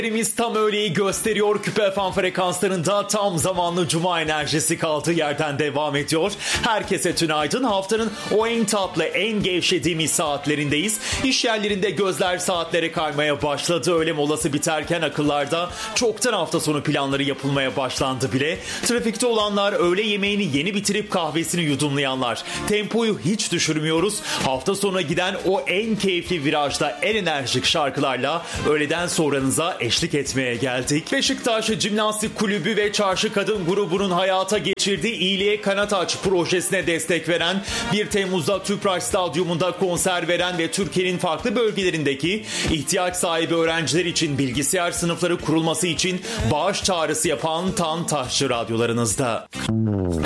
Tam öğleyi gösteriyor. Küpe FM frekanslarında tam zamanlı cuma enerjisi kaldığı yerden devam ediyor. Herkese tünaydın. Haftanın o en tatlı, en gevşediğimiz saatlerindeyiz. İş yerlerinde gözler saatlere kaymaya başladı. Öğle molası biterken akıllarda çoktan hafta sonu planları yapılmaya başlandı bile. Trafikte olanlar, öğle yemeğini yeni bitirip kahvesini yudumlayanlar. Tempoyu hiç düşürmüyoruz. Hafta sonuna giden o en keyifli virajda en enerjik şarkılarla öğleden sonranıza eşlik etmeye geldik. Beşiktaş Jimnastik Kulübü ve Çarşı Kadın grubunun hayata geçirdiği İyiliğe Kanat Aç projesine destek veren, 1 Temmuz'da Tüpraş Stadyumunda konser veren ve Türkiye'nin farklı bölgelerindeki ihtiyaç sahibi öğrenciler için bilgisayar sınıfları kurulması için bağış çağrısı yapan Tan Taşçı radyolarınızda.